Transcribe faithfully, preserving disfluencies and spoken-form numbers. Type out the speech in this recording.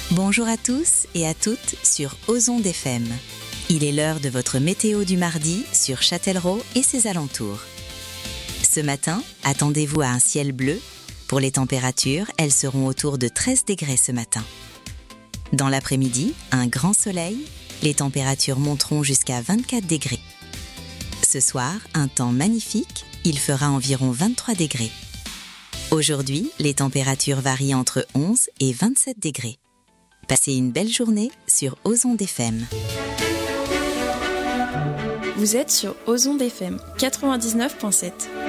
Bonjour à tous et à toutes sur Ozonde F M. Il est l'heure de votre météo du mardi sur Châtellerault et ses alentours. Ce matin, attendez-vous à un ciel bleu. Pour les températures, elles seront autour de treize degrés ce matin. Dans l'après-midi, un grand soleil. Les températures monteront jusqu'à vingt-quatre degrés. Ce soir, un temps magnifique. Il fera environ vingt-trois degrés. Aujourd'hui, les températures varient entre onze et vingt-sept degrés. Passez une belle journée sur Ozonde F M. Vous êtes sur Ozonde F M quatre-vingt-dix-neuf virgule sept.